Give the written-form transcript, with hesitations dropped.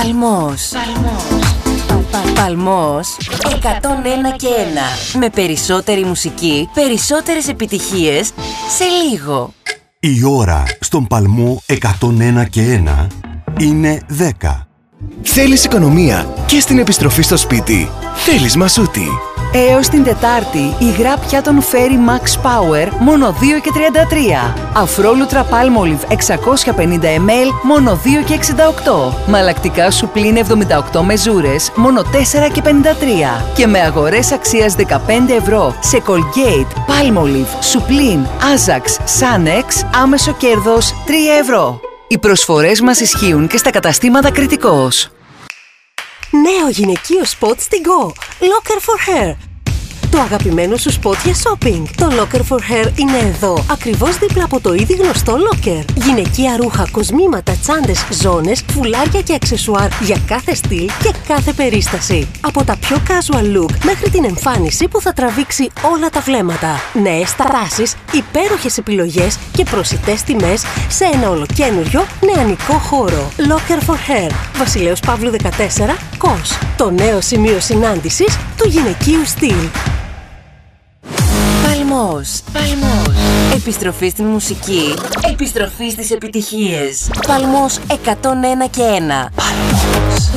Παλμός. Παλμός 101 και 1. Με περισσότερη μουσική, περισσότερες επιτυχίες σε λίγο. Η ώρα στον Παλμό 101 και 1 είναι 10. Θέλεις οικονομία και στην επιστροφή στο σπίτι? Θέλεις μασούτη? Έως την Τετάρτη, υγρά πιάτων Fairy Max Power μόνο 2,33. Αφρόλουτρα Palmolive 650 ml μόνο 2,68. Μαλακτικά Σουπλίν 78 μεζούρες μόνο 4,53. Και με αγορές αξίας 15 ευρώ σε Colgate, Palmolive, Σουπλίν, Ajax, Sanex, άμεσο κέρδος 3 ευρώ. Οι προσφορές μας ισχύουν και στα καταστήματα Κρητικός. Νέο γυναικείο σποτ στην Go. Locker for Hair. Το αγαπημένο σου σποτ για shopping. Το Locker for Hair είναι εδώ, ακριβώς δίπλα από το ήδη γνωστό Locker. Γυναικεία ρούχα, κοσμήματα, τσάντες, ζώνες, φουλάρια και αξεσουάρ για κάθε στυλ και κάθε περίσταση. Από τα πιο casual look μέχρι την εμφάνιση που θα τραβήξει όλα τα βλέμματα. Νέες τάσεις, υπέροχες επιλογές και προσιτές τιμές σε ένα ολοκένουργιο νεανικό χώρο. Locker for Hair. Βασιλέως Παύλου 14, COS. Το νέο σημείο συνάντησης του γυναικείου στυλ. Παλμός. Επιστροφή στην μουσική. Επιστροφή στις επιτυχίες. Παλμός 101 και 1. Παλμός.